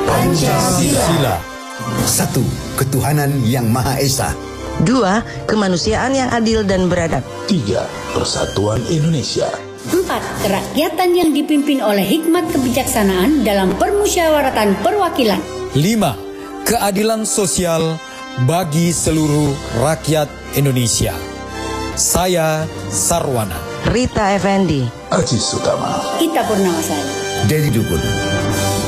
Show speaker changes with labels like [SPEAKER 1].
[SPEAKER 1] Pancasila.
[SPEAKER 2] 1. Ketuhanan yang Maha Esa.
[SPEAKER 3] 2. Kemanusiaan yang adil dan beradab.
[SPEAKER 4] 3. Persatuan Indonesia.
[SPEAKER 5] 4. Kerakyatan yang dipimpin oleh hikmat kebijaksanaan dalam permusyawaratan perwakilan.
[SPEAKER 1] 5. Keadilan sosial bagi seluruh rakyat Indonesia. Saya Sarwana.
[SPEAKER 3] Rita Effendi.
[SPEAKER 4] Aziz Utama.
[SPEAKER 5] Ita Purnamasari.
[SPEAKER 2] Dedi Dukun.